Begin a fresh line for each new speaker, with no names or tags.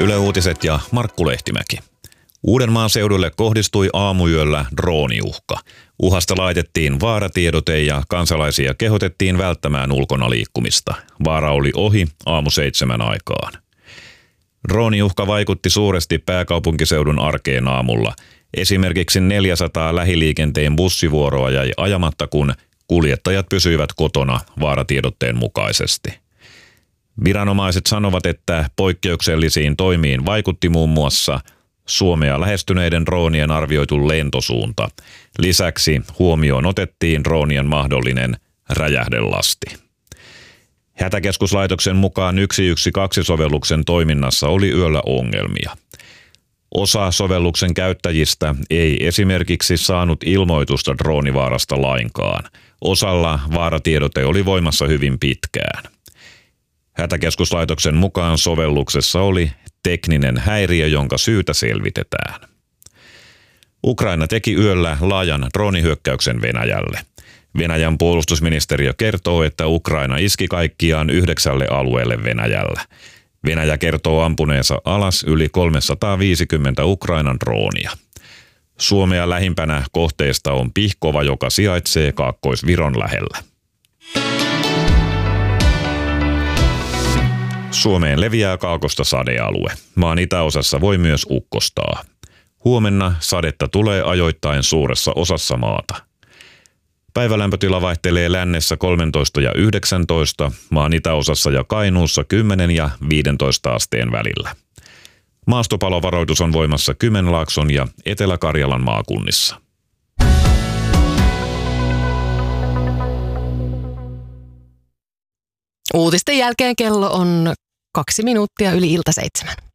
Yle Uutiset ja Markku Lehtimäki. Uudenmaan seudulle kohdistui aamuyöllä drooniuhka. Uhasta laitettiin vaaratiedote ja kansalaisia kehotettiin välttämään ulkona liikkumista. Vaara oli ohi aamu 7 aikaan. Drooniuhka vaikutti suuresti pääkaupunkiseudun arkeen aamulla. Esimerkiksi 400 lähiliikenteen bussivuoroa jäi ajamatta, kun kuljettajat pysyivät kotona vaaratiedotteen mukaisesti. Viranomaiset sanovat, että poikkeuksellisiin toimiin vaikutti muun muassa Suomea lähestyneiden droonien arvioitu lentosuunta. Lisäksi huomioon otettiin droonien mahdollinen räjähdelasti. Hätäkeskuslaitoksen mukaan 112-sovelluksen toiminnassa oli yöllä ongelmia. Osa sovelluksen käyttäjistä ei esimerkiksi saanut ilmoitusta droonivaarasta lainkaan. Osalla vaaratiedote oli voimassa hyvin pitkään. Hätäkeskuslaitoksen mukaan sovelluksessa oli tekninen häiriö, jonka syytä selvitetään. Ukraina teki yöllä laajan droonihyökkäyksen Venäjälle. Venäjän puolustusministeriö kertoo, että Ukraina iski kaikkiaan 9 alueelle Venäjällä. Venäjä kertoo ampuneensa alas yli 350 Ukrainan droonia. Suomea lähimpänä kohteesta on Pihkova, joka sijaitsee Kaakkois-Viron lähellä. Suomeen leviää kaakosta sadealue. Maan itäosassa voi myös ukkostaa. Huomenna sadetta tulee ajoittain suuressa osassa maata. Päivälämpötila vaihtelee lännessä 13 ja 19, maan itäosassa ja Kainuussa 10 ja 15 asteen välillä. Maastopalovaroitus on voimassa Kymenlaakson ja Etelä-Karjalan maakunnissa.
Uutisten jälkeen kello on 2 minuuttia yli ilta 7.